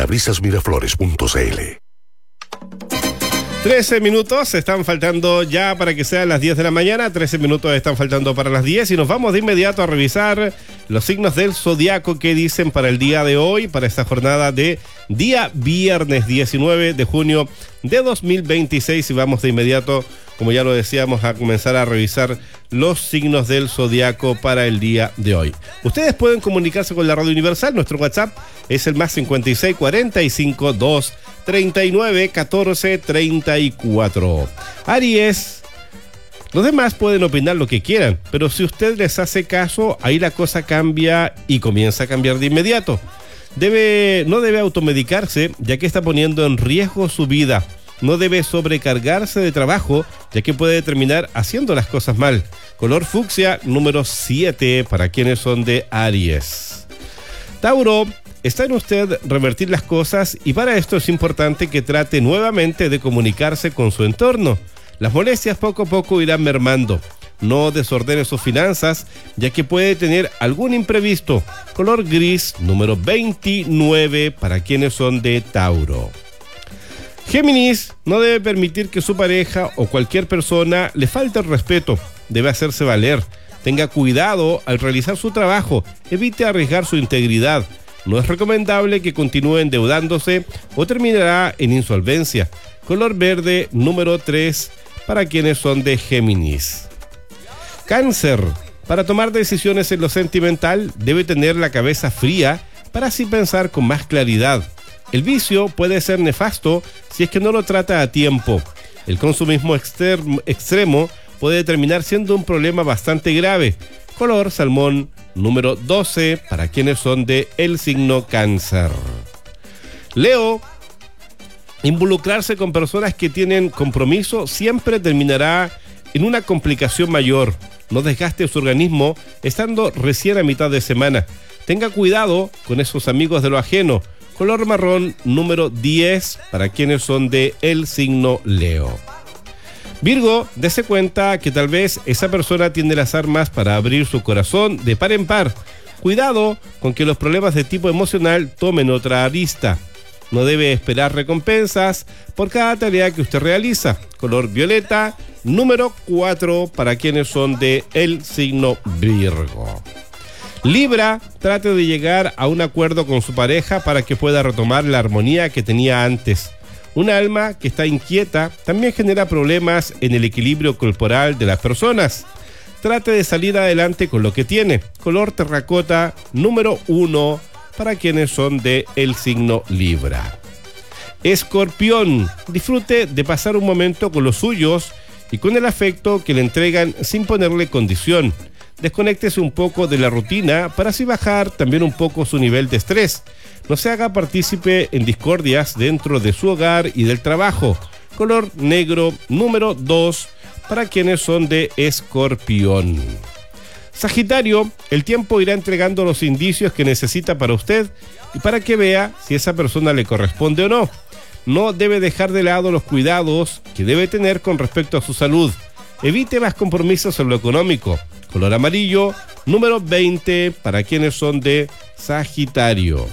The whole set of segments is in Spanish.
Parabrisasmiraflores.cl. 13 minutos están faltando ya para que sean las 10 de la mañana, 13 minutos están faltando para las 10 y nos vamos de inmediato a revisar los signos del zodiaco que dicen para el día de hoy, para esta jornada de día viernes 19 de junio de 2026 y vamos de inmediato, como ya lo decíamos, a comenzar a revisar los signos del zodiaco para el día de hoy. Ustedes pueden comunicarse con la Radio Universal, nuestro WhatsApp es el más 56 45 2 39 14 34. Aries, los demás pueden opinar lo que quieran, pero si usted les hace caso, ahí la cosa cambia y comienza a cambiar de inmediato. No debe automedicarse, ya que está poniendo en riesgo su vida. No debe sobrecargarse de trabajo, ya que puede terminar haciendo las cosas mal. Color fucsia número 7 para quienes son de Aries. Tauro, está en usted revertir las cosas y para esto es importante que trate nuevamente de comunicarse con su entorno. Las molestias poco a poco irán mermando. No desordene sus finanzas, ya que puede tener algún imprevisto. Color gris número 29 para quienes son de Tauro. Géminis, no debe permitir que su pareja o cualquier persona le falte el respeto. Debe hacerse valer. Tenga cuidado al realizar su trabajo. Evite arriesgar su integridad. No es recomendable que continúe endeudándose o terminará en insolvencia. Color verde número 3 para quienes son de Géminis. Cáncer, para tomar decisiones en lo sentimental debe tener la cabeza fría para así pensar con más claridad. El vicio puede ser nefasto si es que no lo trata a tiempo. El consumismo extremo puede terminar siendo un problema bastante grave. Color salmón número 12 para quienes son de el signo Cáncer. Leo, involucrarse con personas que tienen compromiso siempre terminará en una complicación mayor. No desgaste su organismo estando recién a mitad de semana. Tenga cuidado con esos amigos de lo ajeno. Color marrón número 10 para quienes son de el signo Leo. Virgo, dése cuenta que tal vez esa persona tiene las armas para abrir su corazón de par en par. Cuidado con que los problemas de tipo emocional tomen otra arista. No debe esperar recompensas por cada tarea que usted realiza. Color violeta número 4 para quienes son de el signo Virgo. Libra, trate de llegar a un acuerdo con su pareja para que pueda retomar la armonía que tenía antes. Un alma que está inquieta también genera problemas en el equilibrio corporal de las personas. Trate de salir adelante con lo que tiene. Color terracota número 1 para quienes son de el signo Libra. Escorpión, disfrute de pasar un momento con los suyos y con el afecto que le entregan sin ponerle condición. Desconéctese un poco de la rutina para así bajar también un poco su nivel de estrés. No se haga partícipe en discordias dentro de su hogar y del trabajo. Color negro número 2 para quienes son de Escorpión. Sagitario, el tiempo irá entregando los indicios que necesita para usted y para que vea si esa persona le corresponde o no. No debe dejar de lado los cuidados que debe tener con respecto a su salud. Evite más compromisos en lo económico. Color amarillo número 20 para quienes son de Sagitario.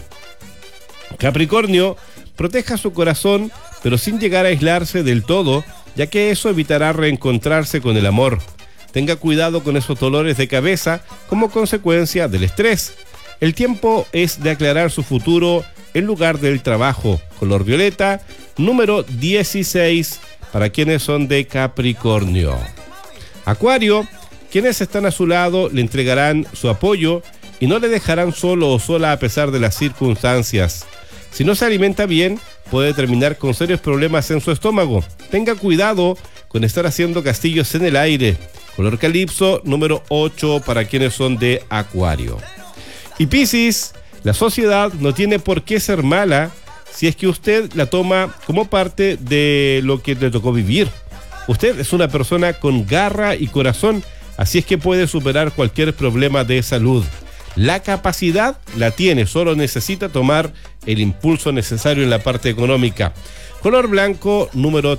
Capricornio, proteja su corazón, pero sin llegar a aislarse del todo, ya que eso evitará reencontrarse con el amor. Tenga cuidado con esos dolores de cabeza como consecuencia del estrés. El tiempo es de aclarar su futuro en lugar del trabajo. Color violeta número 16 para quienes son de Capricornio. Acuario, quienes están a su lado le entregarán su apoyo y no le dejarán solo o sola a pesar de las circunstancias. Si no se alimenta bien, puede terminar con serios problemas en su estómago. Tenga cuidado con estar haciendo castillos en el aire. Color calipso número 8 para quienes son de Acuario. Y Piscis, la sociedad no tiene por qué ser mala si es que usted la toma como parte de lo que le tocó vivir. Usted es una persona con garra y corazón, así es que puede superar cualquier problema de salud. La capacidad la tiene, solo necesita tomar el impulso necesario en la parte económica. Color blanco número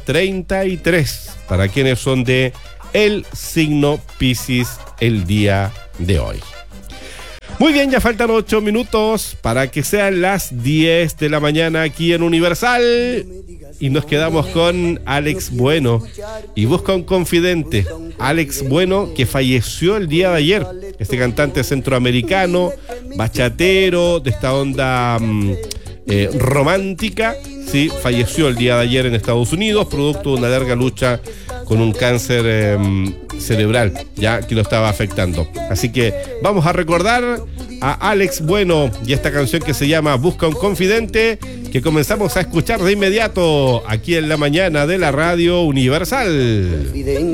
33 para quienes son de el signo Piscis el día de hoy. Muy bien, ya faltan 8 minutos para que sean las 10 de la mañana aquí en Universal. Y nos quedamos con Alex Bueno y Busca un Confidente. Alex Bueno, que falleció el día de ayer. Este cantante centroamericano, bachatero, de esta onda romántica, sí, falleció el día de ayer en Estados Unidos, producto de una larga lucha con un cáncer cerebral, ya que lo estaba afectando. Así que vamos a recordar a Alex Bueno y esta canción que se llama Busca un Confidente, que comenzamos a escuchar de inmediato aquí en la mañana de la Radio Universal.